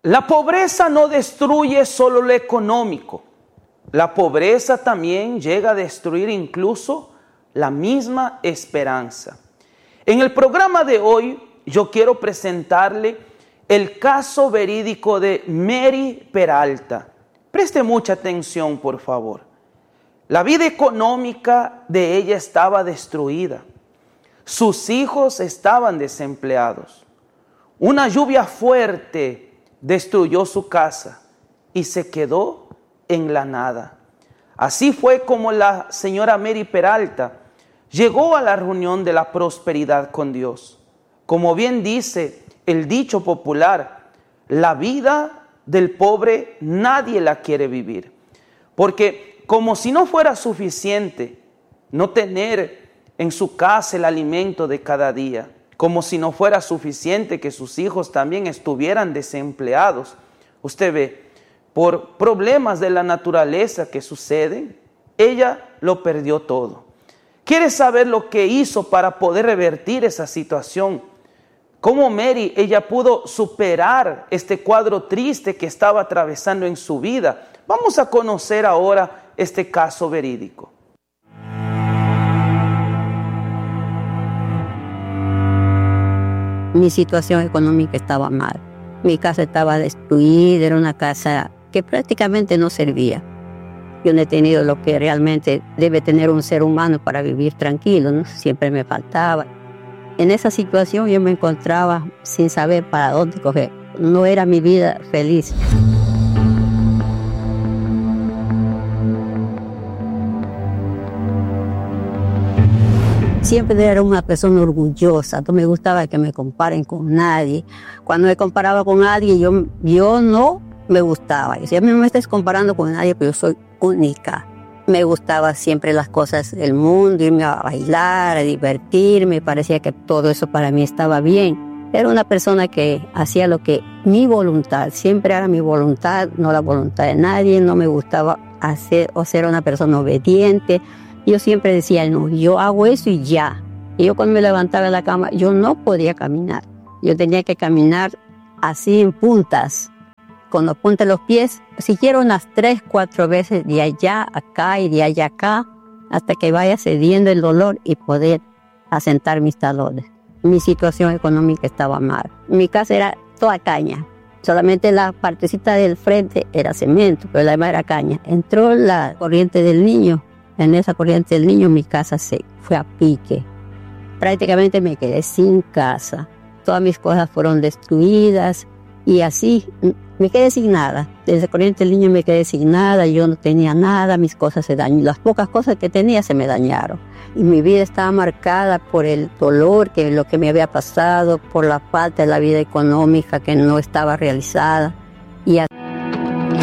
La pobreza no destruye solo lo económico. La pobreza también llega a destruir incluso la misma esperanza. En el programa de hoy yo quiero presentarle el caso verídico de Mary Peralta. Preste mucha atención, por favor. La vida económica de ella estaba destruida. Sus hijos estaban desempleados. Una lluvia fuerte destruyó su casa y se quedó en la nada. Así fue como la señora Mary Peralta llegó a la reunión de la prosperidad con Dios. Como bien dice el dicho popular, la vida del pobre nadie la quiere vivir. Porque como si no fuera suficiente no tener en su casa el alimento de cada día, como si no fuera suficiente que sus hijos también estuvieran desempleados. Usted ve, por problemas de la naturaleza que suceden, ella lo perdió todo. ¿Quiere saber lo que hizo para poder revertir esa situación? ¿Cómo Mary, ella pudo superar este cuadro triste que estaba atravesando en su vida? Vamos a conocer ahora este caso verídico. Mi situación económica estaba mal. Mi casa estaba destruida, era una casa que prácticamente no servía. Yo no he tenido lo que realmente debe tener un ser humano para vivir tranquilo, ¿no? Siempre me faltaba. En esa situación yo me encontraba sin saber para dónde coger. No era mi vida feliz. Siempre era una persona orgullosa, no me gustaba que me comparen con nadie. Cuando me comparaba con alguien, yo no me gustaba. Yo decía, a mí no me estés comparando con nadie, pero yo soy única. Me gustaba siempre las cosas del mundo, irme a bailar, a divertirme, parecía que todo eso para mí estaba bien. Era una persona que hacía lo que mi voluntad, siempre era mi voluntad, no la voluntad de nadie, no me gustaba hacer o ser una persona obediente. Yo siempre decía, no, yo hago eso y ya. Y yo cuando me levantaba de la cama, yo no podía caminar. Yo tenía que caminar así en puntas, con los puntas de los pies, siquiera unas 3, 4 veces de allá acá y de allá acá, hasta que vaya cediendo el dolor y poder asentar mis talones. Mi situación económica estaba mal. Mi casa era toda caña. Solamente la partecita del frente era cemento, pero la demás era caña. Entró la corriente del Niño. En esa corriente del Niño mi casa se fue a pique. Prácticamente me quedé sin casa. Todas mis cosas fueron destruidas y así me quedé sin nada. Desde corriente del Niño me quedé sin nada, yo no tenía nada, mis cosas se dañaron. Las pocas cosas que tenía se me dañaron. Y mi vida estaba marcada por el dolor, lo que me había pasado, por la falta de la vida económica que no estaba realizada.